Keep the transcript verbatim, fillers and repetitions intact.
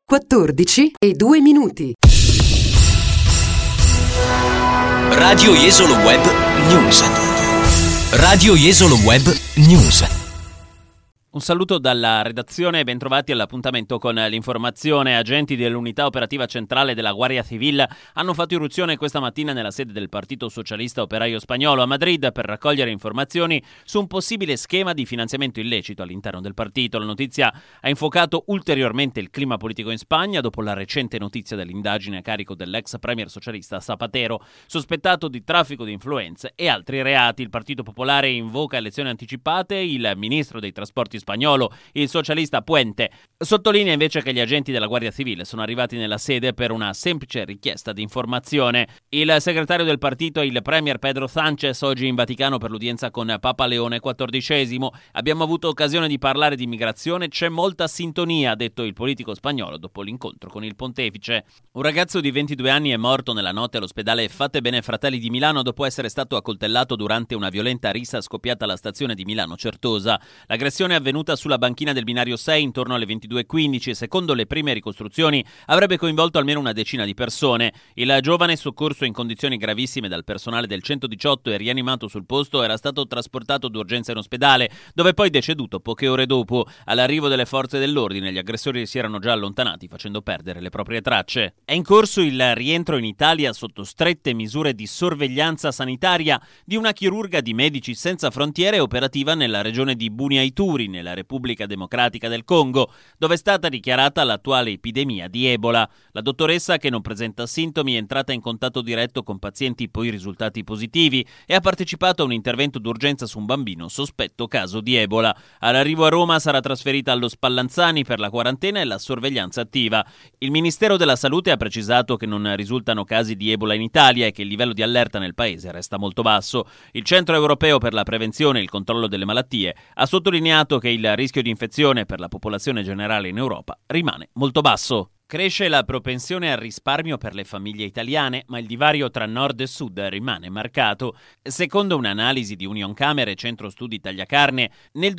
quattordici e due minuti. Radio Jesolo Web News. Radio Jesolo Web News. Un saluto dalla redazione e bentrovati all'appuntamento con l'informazione. Agenti dell'unità operativa centrale della Guardia Civil hanno fatto irruzione questa mattina nella sede del Partito Socialista Operaio Spagnolo a Madrid per raccogliere informazioni su un possibile schema di finanziamento illecito all'interno del partito. La notizia ha infuocato ulteriormente il clima politico in Spagna dopo la recente notizia dell'indagine a carico dell'ex premier socialista Zapatero, sospettato di traffico di influenze e altri reati. Il Partito Popolare invoca elezioni anticipate. Il ministro dei trasporti spagnolo, il socialista Puente, sottolinea invece che gli agenti della Guardia Civile sono arrivati nella sede per una semplice richiesta di informazione. Il segretario del partito, il premier Pedro Sánchez, oggi in Vaticano per l'udienza con Papa Leone quattordicesimo. Abbiamo avuto occasione di parlare di immigrazione, c'è molta sintonia, ha detto il politico spagnolo dopo l'incontro con il pontefice. Un ragazzo di ventidue anni è morto nella notte all'ospedale Fatte Bene Fratelli di Milano dopo essere stato accoltellato durante una violenta rissa scoppiata alla stazione di Milano Certosa. L'aggressione è avvenuta sulla banchina del binario sei intorno alle ventidue e quindici e secondo le prime ricostruzioni avrebbe coinvolto almeno una decina di persone. Il giovane, soccorso in condizioni gravissime dal personale del centodiciotto e rianimato sul posto, era stato trasportato d'urgenza in ospedale, dove poi deceduto poche ore dopo. All'arrivo delle forze dell'ordine gli aggressori si erano già allontanati facendo perdere le proprie tracce. È in corso il rientro in Italia sotto strette misure di sorveglianza sanitaria di una chirurga di Medici Senza Frontiere operativa nella regione di Bunia Ituri, nella Repubblica Democratica del Congo, dove è stata dichiarata l'attuale epidemia di Ebola. La dottoressa, che non presenta sintomi, è entrata in contatto diretto con pazienti poi risultati positivi e ha partecipato a un intervento d'urgenza su un bambino sospetto caso di Ebola. All'arrivo a Roma sarà trasferita allo Spallanzani per la quarantena e la sorveglianza attiva. Il Ministero della Salute ha precisato che non risultano casi di Ebola in Italia e che il livello di allerta nel paese resta molto basso. Il Centro Europeo per la Prevenzione e il Controllo delle Malattie ha sottolineato che il rischio di infezione per la popolazione generale in Europa rimane molto basso. Cresce la propensione al risparmio per le famiglie italiane, ma il divario tra nord e sud rimane marcato. Secondo un'analisi di Unioncamere e Centro Studi Tagliacarne, nel